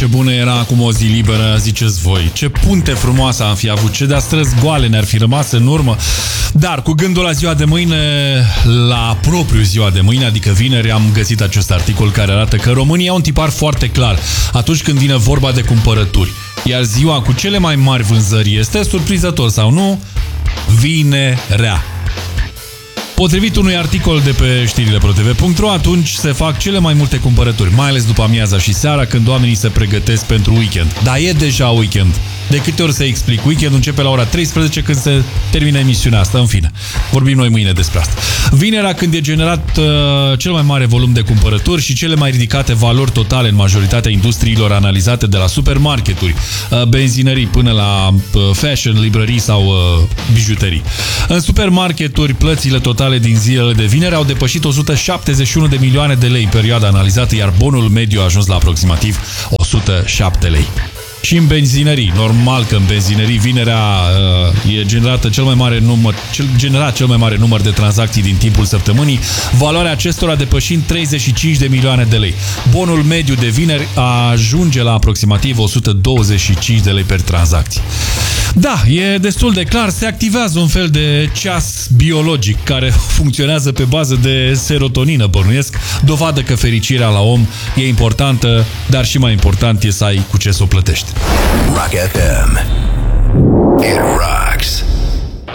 ce bună era acum o zi liberă, ziceți voi. Ce punte frumoasă am fi avut, ce de-a străzi goale ne-ar fi rămas în urmă. Dar cu gândul la ziua de mâine, la propriu ziua de mâine, adică vineri, am găsit acest articol care arată că România au un tipar foarte clar atunci când vine vorba de cumpărături. Iar ziua cu cele mai mari vânzări este, surprinzător sau nu, vinerea. Potrivit unui articol de pe știrile ProTV.ro, atunci se fac cele mai multe cumpărături, mai ales după amiaza și seara, când oamenii se pregătesc pentru weekend. Dar e deja weekend. De câte ori să explic? Weekendul începe la ora 13 când se termină emisiunea asta, în fine. Vorbim noi mâine despre asta. Vinerea, când e generat cel mai mare volum de cumpărături și cele mai ridicate valori totale în majoritatea industriilor analizate, de la supermarketuri, benzinării până la fashion, librării sau bijuterii. În supermarketuri, plățile totale din zilele de vineri au depășit 171 de milioane de lei în perioada analizată, iar bonul mediu a ajuns la aproximativ 107 lei. Și în benzinării, normal că în benzinării vinerea e generat cel mai mare număr de tranzacții din timpul săptămânii, valoarea acestora depășind 35 de milioane de lei. Bonul mediu de vineri ajunge la aproximativ 125 de lei per tranzacție. Da, e destul de clar, se activează un fel de ceas biologic care funcționează pe bază de serotonină, bănuiesc, dovadă că fericirea la om e importantă, dar și mai important e să ai cu ce să o plătești. Rock FM. It rocks.